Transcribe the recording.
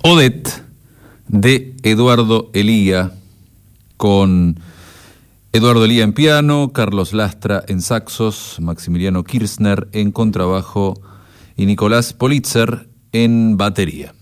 Odette de Eduardo Elía, con Eduardo Elía en piano, Carlos Lastra en saxos, Maximiliano Kirchner en contrabajo y Nicolás Politzer en batería.